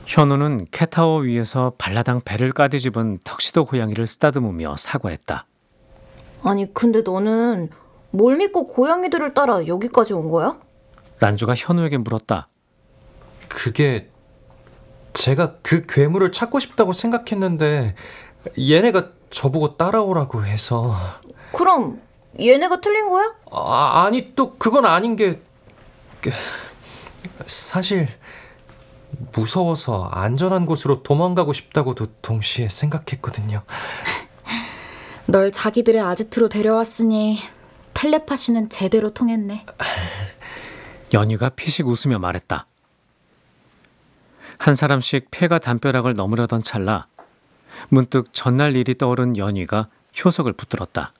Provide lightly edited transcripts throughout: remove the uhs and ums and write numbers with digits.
현우는 캣타워 위에서 발라당 배를 까뒤집은 턱시도 고양이를 쓰다듬으며 사과했다. 아니, 근데 너는 뭘 믿고 고양이들을 따라 여기까지 온 거야? 란주가 현우에게 물었다. 그게 제가 그 괴물을 찾고 싶다고 생각했는데 얘네가 저보고 따라오라고 해서. 그럼 얘네가 틀린 거야? 아니, 또 그건 아닌 게 사실 무서워서 안전한 곳으로 도망가고 싶다고도 동시에 생각했거든요. 널 자기들의 아지트로 데려왔으니 텔레파시는 제대로 통했네. 연희가 피식 웃으며 말했다. 한 사람씩 폐가 담벼락을 넘으려던 찰나 문득 전날 일이 떠오른 연희가 효석을 붙들었다.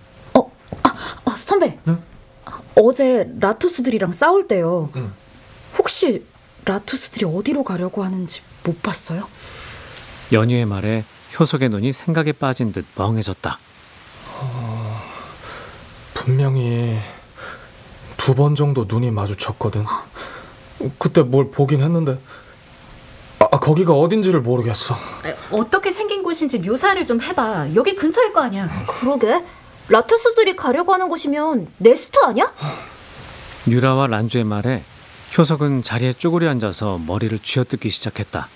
선배. 응? 어제 라투스들이랑 싸울 때요. 응. 혹시 라투스들이 어디로 가려고 하는지 못 봤어요? 연희의 말에 효석의 눈이 생각에 빠진 듯 멍해졌다. 분명히 2번 정도 눈이 마주쳤거든. 그때 뭘 보긴 했는데 거기가 어딘지를 모르겠어. 어떻게 생긴 곳인지 묘사를 좀 해봐. 여기 근처일 거 아니야. 그러게. 라투스들이 가려고 하는 곳이면 네스트 아니야? 유라와 란주의 말에 효석은 자리에 쪼그려 앉아서 머리를 쥐어뜯기 시작했다.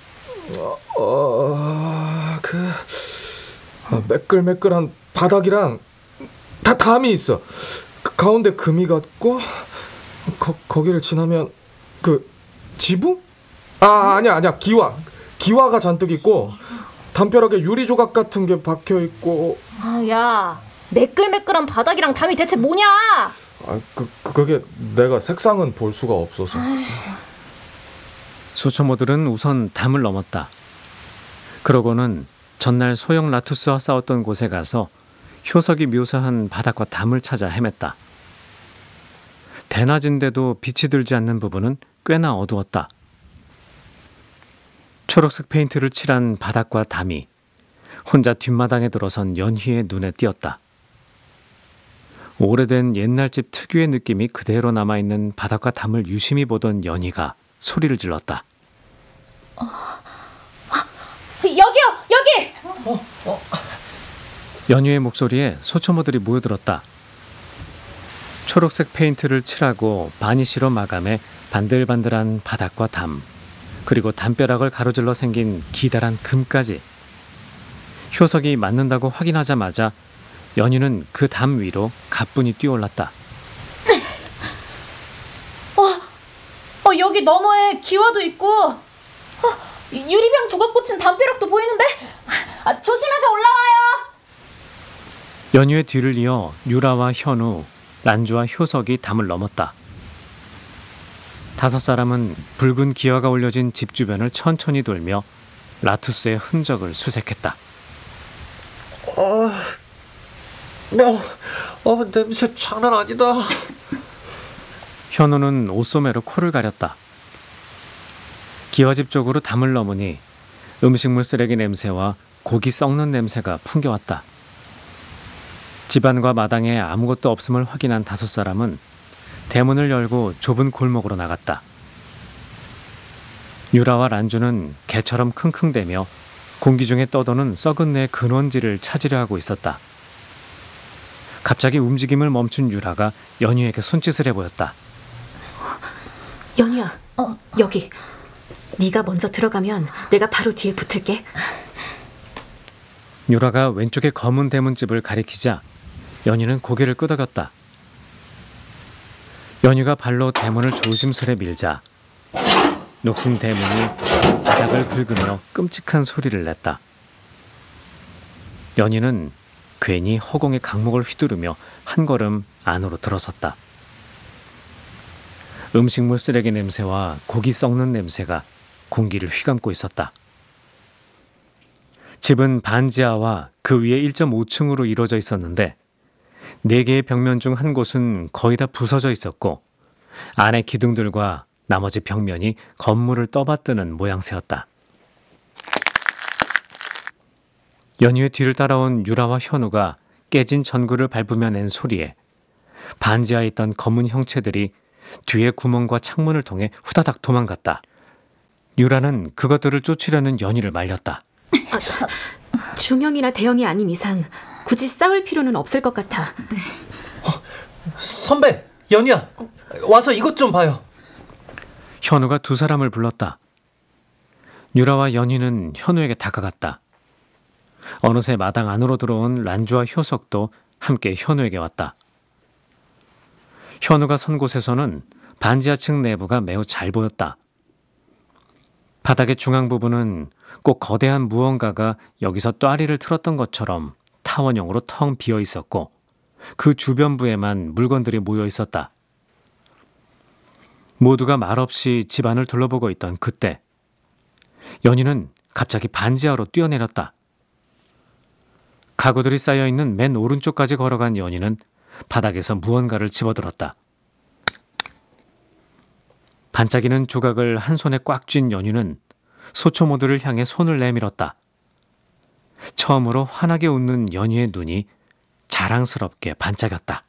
매끌매끌한 바닥이랑 다 담이 있어. 그 가운데 금이 같고 거기를 지나면 그 지붕? 아니야 기와가 잔뜩 있고 담벼락에 유리 조각 같은 게 박혀 있고. 야, 매끌매끌한 바닥이랑 담이 대체 뭐냐? 그게 내가 색상은 볼 수가 없어서. 소초모들은 우선 담을 넘었다. 그러고는 전날 소형 라투스와 싸웠던 곳에 가서 효석이 묘사한 바닥과 담을 찾아 헤맸다. 대낮인데도 빛이 들지 않는 부분은 꽤나 어두웠다. 초록색 페인트를 칠한 바닥과 담이 혼자 뒷마당에 들어선 연희의 눈에 띄었다. 오래된 옛날 집 특유의 느낌이 그대로 남아있는 바닥과 담을 유심히 보던 연희가 소리를 질렀다. 여기요! 여기! 연희의 목소리에 소초모들이 모여들었다. 초록색 페인트를 칠하고 바니쉬로 마감해 반들반들한 바닥과 담, 그리고 담벼락을 가로질러 생긴 기다란 금까지. 효석이 맞는다고 확인하자마자 연희는 그 담 위로 가뿐히 뛰어올랐다. 여기 너머에 기와도 있고 유리병 조각 꽂힌 담벼락도 보이는데? 조심해서 올라와요! 연희의 뒤를 이어 유라와 현우, 란주와 효석이 담을 넘었다. 5사람은 붉은 기와가 올려진 집 주변을 천천히 돌며 라투스의 흔적을 수색했다. 냄새 장난 아니다. 현우는 옷소매로 코를 가렸다. 기와집 쪽으로 담을 넘으니 음식물 쓰레기 냄새와 고기 썩는 냄새가 풍겨왔다. 집안과 마당에 아무것도 없음을 확인한 5사람은 대문을 열고 좁은 골목으로 나갔다. 유라와 란주는 개처럼 킁킁대며 공기 중에 떠도는 썩은 내 근원지를 찾으려 하고 있었다. 갑자기 움직임을 멈춘 유라가 연희에게 손짓을 해보였다. 연희야, 여기. 네가 먼저 들어가면 내가 바로 뒤에 붙을게. 유라가 왼쪽의 검은 대문집을 가리키자 연희는 고개를 끄덕였다. 연희가 발로 대문을 조심스레 밀자 녹슨 대문이 바닥을 긁으며 끔찍한 소리를 냈다. 연희는 괜히 허공의 강목을 휘두르며 한 걸음 안으로 들어섰다. 음식물 쓰레기 냄새와 고기 썩는 냄새가 공기를 휘감고 있었다. 집은 반지하와 그 위에 1.5층으로 이루어져 있었는데 4개의 벽면 중 한 곳은 거의 다 부서져 있었고 안의 기둥들과 나머지 벽면이 건물을 떠받드는 모양새였다. 연희의 뒤를 따라온 유라와 현우가 깨진 전구를 밟으며 낸 소리에 반지하에 있던 검은 형체들이 뒤의 구멍과 창문을 통해 후다닥 도망갔다. 유라는 그것들을 쫓으려는 연희를 말렸다. 중형이나 대형이 아닌 이상 굳이 싸울 필요는 없을 것 같아. 선배, 연희야. 와서 이것 좀 봐요. 현우가 두 사람을 불렀다. 유라와 연희는 현우에게 다가갔다. 어느새 마당 안으로 들어온 란주와 효석도 함께 현우에게 왔다. 현우가 선 곳에서는 반지하층 내부가 매우 잘 보였다. 바닥의 중앙 부분은 꼭 거대한 무언가가 여기서 또아리를 틀었던 것처럼 타원형으로 텅 비어 있었고 그 주변부에만 물건들이 모여 있었다. 모두가 말없이 집안을 둘러보고 있던 그때 연희는 갑자기 반지하로 뛰어내렸다. 가구들이 쌓여있는 맨 오른쪽까지 걸어간 연희는 바닥에서 무언가를 집어들었다. 반짝이는 조각을 한 손에 꽉 쥔 연희는 소초모들을 향해 손을 내밀었다. 처음으로 환하게 웃는 연희의 눈이 자랑스럽게 반짝였다.